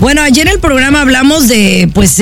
Bueno, ayer en el programa hablamos de, pues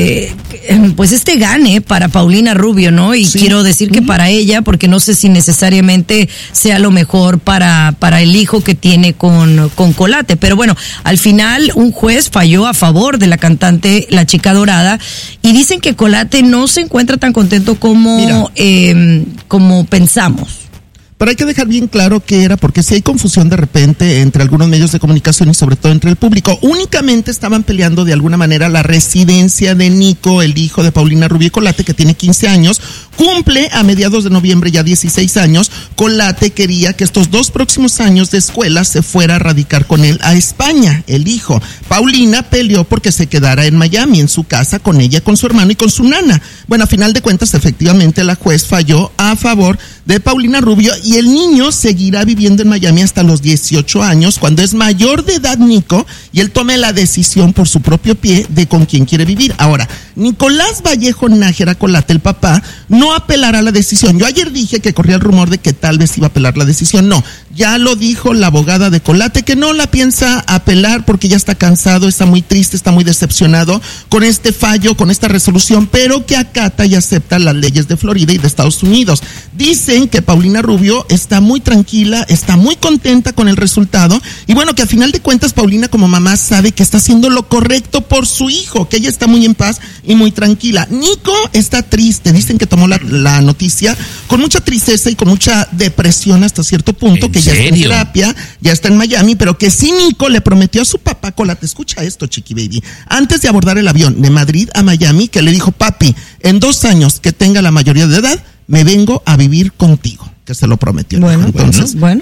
este gane para Paulina Rubio, ¿no? Y sí, quiero decir que para ella, porque no sé si necesariamente sea lo mejor para el hijo que tiene con Colate. Pero bueno, al final un juez falló a favor de la cantante La Chica Dorada y dicen que Colate no se encuentra tan contento como pensamos. Pero hay que dejar bien claro que era, porque si hay confusión de repente entre algunos medios de comunicación y sobre todo entre el público. Únicamente estaban peleando de alguna manera la residencia de Nico, el hijo de Paulina Rubio y Colate, que tiene 15 años, cumple a mediados de noviembre ya 16 años. Colate quería que estos 2 próximos años de escuela se fuera a radicar con él a España, el hijo. Paulina peleó porque se quedara en Miami, en su casa, con ella, con su hermano y con su nana. Bueno, a final de cuentas, efectivamente, la juez falló a favor de Paulina Rubio y el niño seguirá viviendo en Miami hasta los 18 años, cuando es mayor de edad Nico, y él tome la decisión por su propio pie de con quién quiere vivir. Ahora, Nicolás Vallejo Nájera Colate, el papá, no apelará la decisión. Yo ayer dije que corría el rumor de que tal vez iba a apelar la decisión. No, ya lo dijo la abogada de Colate, que no la piensa apelar porque ya está cansado, está muy triste, está muy decepcionado con este fallo, con esta resolución, pero que acata y acepta las leyes de Florida y de Estados Unidos. Dicen que Paulina Rubio está muy tranquila, está muy contenta con el resultado, y bueno, que a final de cuentas Paulina como mamá sabe que está haciendo lo correcto por su hijo, que ella está muy en paz y muy tranquila. Nico está triste, dicen que tomó la noticia con mucha tristeza y con mucha depresión hasta cierto punto, que ya está en terapia, ya está en Miami, pero que sí, Nico le prometió a su papá Colate, escucha esto, chiqui baby, antes de abordar el avión de Madrid a Miami, que le dijo: papi, en 2 años que tenga la mayoría de edad, me vengo a vivir contigo, que se lo prometió. Bueno, entonces, bueno,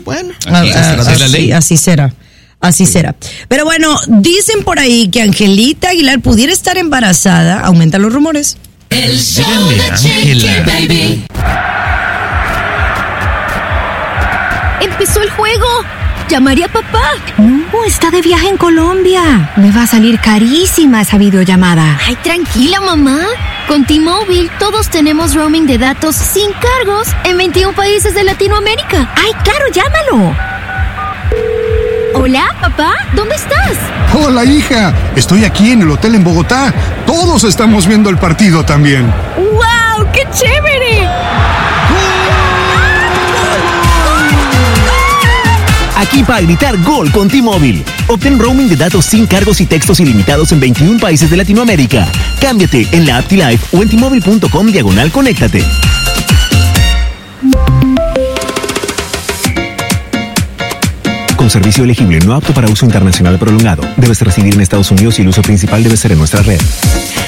así será. Así será. Pero bueno, dicen por ahí que Angelita Aguilar pudiera estar embarazada. Aumentan los rumores. El show de Chiqui Baby. Empezó el juego. ¿Llamaré a papá? No, está de viaje en Colombia. Me va a salir carísima esa videollamada. Ay, tranquila, mamá. Con T-Mobile todos tenemos roaming de datos sin cargos en 21 países de Latinoamérica. Ay, claro, llámalo. Hola, papá, ¿dónde estás? Hola, hija. Estoy aquí en el hotel en Bogotá. Todos estamos viendo el partido también. ¡Wow! ¡Qué chévere! Aquí para gritar gol con T-Mobile. Obtén roaming de datos sin cargos y textos ilimitados en 21 países de Latinoamérica. Cámbiate en la app T-Life o en T-Mobile.com/conéctate. Con servicio elegible, no apto para uso internacional prolongado. Debes residir en Estados Unidos y el uso principal debe ser en nuestra red.